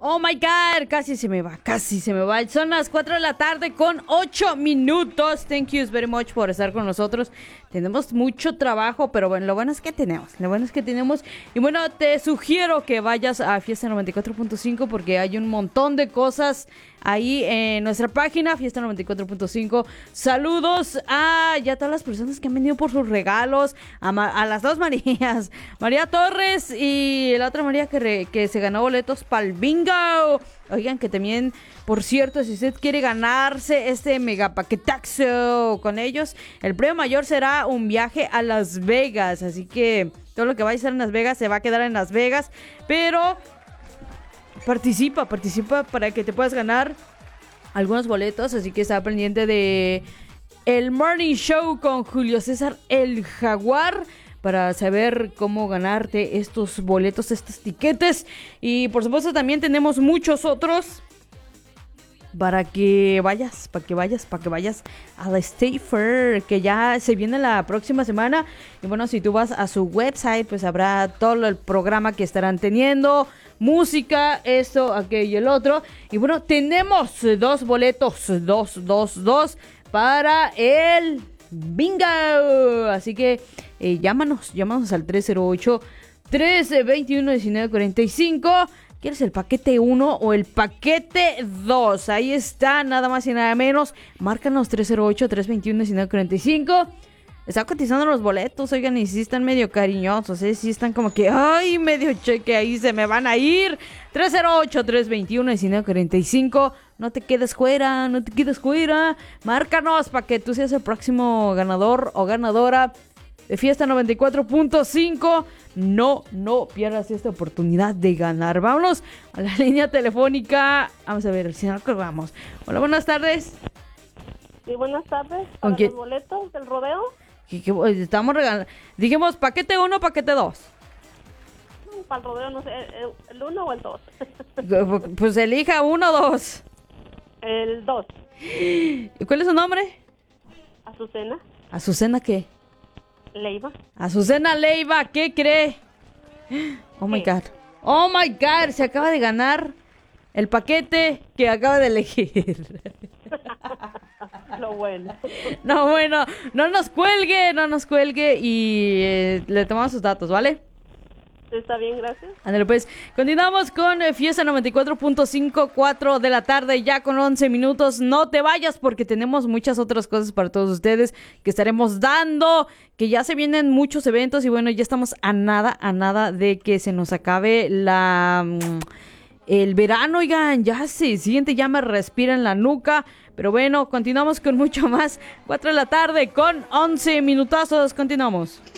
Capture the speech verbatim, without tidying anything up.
Oh my God, casi se me va, casi se me va. Son las cuatro de la tarde con ocho minutos. Thank you very much por estar con nosotros. Tenemos mucho trabajo, pero bueno, lo bueno es que tenemos. Lo bueno es que tenemos. Y bueno, te sugiero que vayas a Fiesta noventa y cuatro punto cinco porque hay un montón de cosas ahí en nuestra página, Fiesta noventa y cuatro punto cinco. Saludos a ya todas las personas que han venido por sus regalos. A, Ma- a las dos Marías. María Torres y la otra María que, re- que se ganó boletos para el bingo. Oigan, que también, por cierto, si usted quiere ganarse este mega paquetaxo con ellos, el premio mayor será un viaje a Las Vegas. Así que todo lo que vaya a hacer en Las Vegas se va a quedar en Las Vegas. Pero participa, participa para que te puedas ganar algunos boletos. Así que está pendiente de el Morning Show con Julio César el Jaguar para saber cómo ganarte estos boletos, estos tiquetes. Y por supuesto también tenemos muchos otros para que vayas, para que vayas, para que vayas a la State Fair, que ya se viene la próxima semana. Y bueno, si tú vas a su website, pues habrá todo el programa que estarán teniendo, música, esto, aquello y el otro. Y bueno, tenemos dos boletos, dos, dos, dos para el bingo. Así que eh, llámanos, llámanos al tres cero ocho, tres dos uno, uno nueve cuatro cinco. ¿Quieres el paquete uno o el paquete dos? Ahí está, nada más y nada menos. Márcanos tres cero ocho, tres dos uno, uno nueve cuatro cinco. Están cotizando los boletos, oigan, y sí están medio cariñosos, ¿eh? Sí están como que, ay, medio cheque, ahí se me van a ir. tres cero ocho, tres dos uno, uno nueve cuatro cinco. No te quedes fuera, no te quedes fuera. Márcanos para que tú seas el próximo ganador o ganadora de Fiesta noventa y cuatro punto cinco. No, no pierdas esta oportunidad de ganar. Vámonos a la línea telefónica. Vamos a ver, si no colgamos. Hola, buenas tardes. Sí, buenas tardes. ¿Con ¿Para quién? los boletos del rodeo? ¿Qué- qué- estamos regalando. Dijimos paquete uno, paquete dos. Para el rodeo, no sé, el, el uno o el dos. Pues elija uno o dos. El dos. ¿Y cuál es su nombre? Azucena ¿Azucena qué? Leiva. Azucena Leiva, ¿qué cree? Oh my ¿Qué? God. Oh my God, se acaba de ganar el paquete que acaba de elegir. Lo bueno. No, bueno, no nos cuelgue, no nos cuelgue y eh, le tomamos sus datos, ¿vale? Está bien, gracias. Ándale, pues, continuamos con eh, Fiesta noventa y cuatro punto cinco, cuatro de la tarde, ya con once minutos. No te vayas porque tenemos muchas otras cosas para todos ustedes que estaremos dando, que ya se vienen muchos eventos y bueno, ya estamos a nada, a nada de que se nos acabe la... mm, el verano, oigan, ya se siente, ya me respira en la nuca. Pero bueno, continuamos con mucho más. cuatro de la tarde con once minutazos, continuamos.